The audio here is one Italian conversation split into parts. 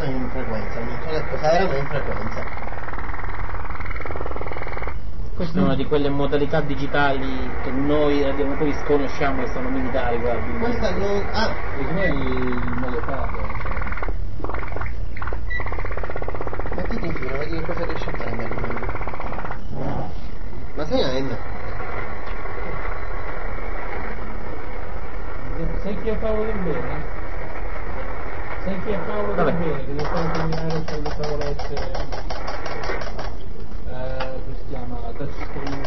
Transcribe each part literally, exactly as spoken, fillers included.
in frequenza, non so cosa era, ma in frequenza. Questa è una di quelle modalità digitali che noi radioamatori sconosciamo e sono militari, guardi. Questa non... ah! Secondo me il modo fatto. Mettiti in fila, vedi che cosa riesci a prendere. Ma sei una M? Sai chi è Paolo del Bene? Sai chi è Paolo del Bene? Che devo fare terminare sulle tavolette. Eh, come si chiama? Touchscreen.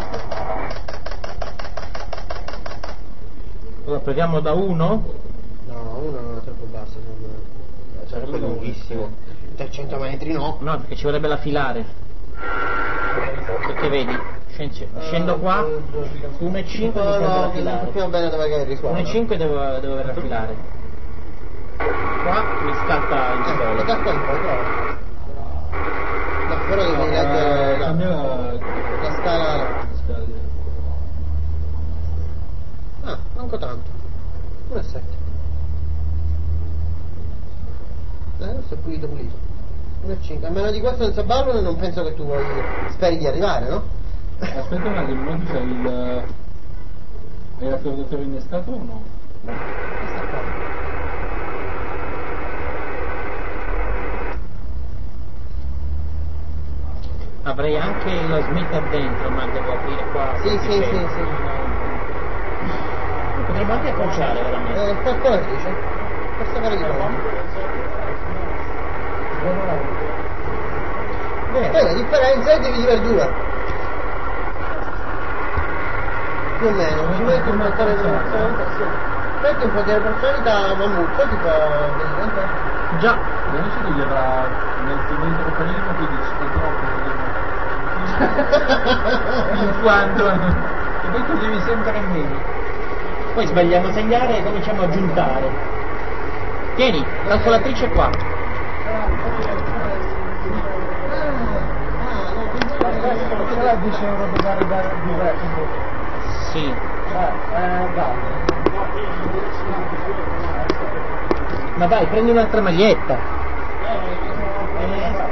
Allora proviamo da uno? No, uno non è troppo basso, è troppo lunghissimo. trecento metri no. No, perché ci vorrebbe la filare. Perché vedi? Scendo qua, uno e cinque devo no, no, non sappiamo bene dove è il risuono. uno e cinque devo, devo aver filare. Qua mi scatta il volo. eh, scatta un po', bravo. No, però devi leggere la, la, la scala. Ah, manco tanto. uno e sette. Eh, adesso è pulito pulito. uno e cinque. A meno di questo senza ballo non penso che tu vuoi, speri di arrivare, no? Aspetta un attimo, non c'è il... È il raffreddatore innestato o no? Questa qua. Avrei anche lo smitter dentro, ma devo aprire qua. Sì, sì, sì, sì. Potrebbe anche accorciare veramente. Eh, calcolatrice. Questa cara di conto. Beh, la differenza è dividi per due. Più o meno, ci metti un po' di personalità, metti un po' di personalità, ma molto tipo vedete? Già. Non so che gli avrà nel momento che faremo che dici che troppo in quanto e poi così mi sembra meno. Poi sbagliamo a tagliare e cominciamo a giuntare. Tieni, calcolatrice qua. Allora dice euro da dare da diverso. Sì. Eh, dai. Ma vai, prendi un'altra maglietta. Eh,